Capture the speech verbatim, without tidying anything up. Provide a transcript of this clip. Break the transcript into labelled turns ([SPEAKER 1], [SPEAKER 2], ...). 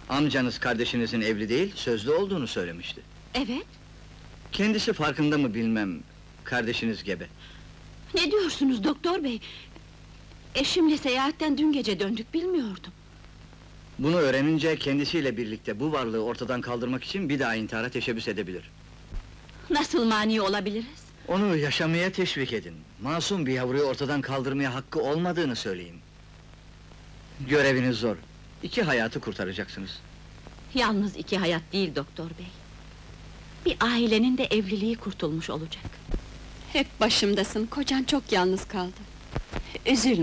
[SPEAKER 1] Amcanız kardeşinizin evli değil, sözlü olduğunu söylemişti.
[SPEAKER 2] Evet,
[SPEAKER 1] Kendisi farkında mı bilmem, kardeşiniz gebe.
[SPEAKER 2] ne diyorsunuz doktor bey? Eşimle seyahatten dün gece döndük, bilmiyordum.
[SPEAKER 1] Bunu öğrenince kendisiyle birlikte bu varlığı ortadan kaldırmak için bir daha intihara teşebbüs edebilir.
[SPEAKER 2] Nasıl mani olabiliriz?
[SPEAKER 1] Onu yaşamaya teşvik edin. Masum bir yavruyu ortadan kaldırmaya hakkı olmadığını söyleyin. Göreviniz zor. İki hayatı kurtaracaksınız.
[SPEAKER 2] Yalnız iki hayat değil doktor bey. Bir ailenin de evliliği kurtulmuş olacak.
[SPEAKER 3] Hep başımdasın, kocan çok yalnız kaldı.
[SPEAKER 2] Üzülme.